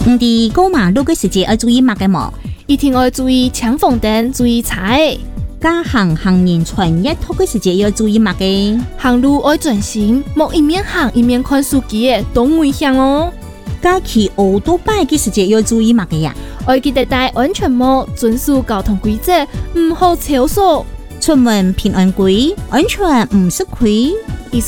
唔知过马路嘅时节要注意乜嘅冇？ 一定要注意抢红灯，注意踩。 加行人穿一套嘅时节要注意乜嘅？ 行路要专心，莫一面行一面看手机嘅，都危险哦。 加骑奧多拜嘅时节要注意乜嘅呀？ 要記得戴安全帽，遵守交通規則，唔好超速。 出門平安歸，安全唔吃虧。